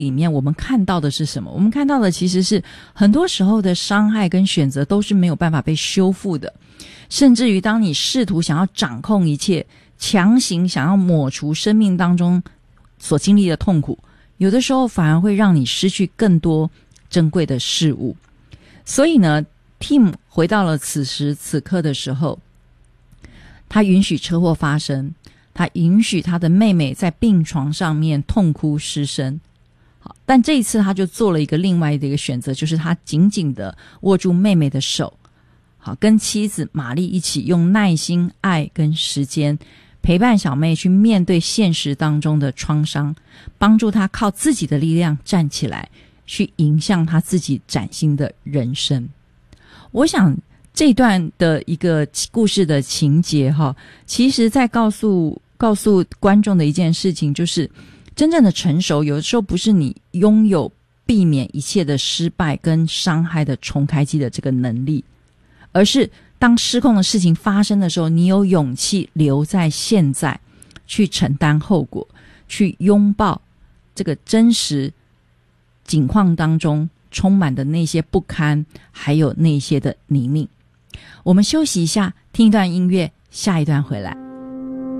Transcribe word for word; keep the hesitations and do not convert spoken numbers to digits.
里面我们看到的是什么？我们看到的其实是很多时候的伤害跟选择都是没有办法被修复的，甚至于当你试图想要掌控一切，强行想要抹除生命当中所经历的痛苦，有的时候反而会让你失去更多珍贵的事物。所以呢 Tim 回到了此时此刻的时候，他允许车祸发生，他允许他的妹妹在病床上面痛哭失声。好，但这一次他就做了一个另外的一个选择，就是他紧紧的握住妹妹的手，好，跟妻子玛丽一起用耐心、爱跟时间陪伴小妹去面对现实当中的创伤，帮助她靠自己的力量站起来，去迎向她自己崭新的人生。我想这段的一个故事的情节哈，其实在告诉告诉观众的一件事情，就是真正的成熟有的时候不是你拥有避免一切的失败跟伤害的重开机的这个能力，而是当失控的事情发生的时候，你有勇气留在现在，去承担后果，去拥抱这个真实境况当中充满的那些不堪，还有那些的泥泞。我们休息一下，听一段音乐，下一段回来。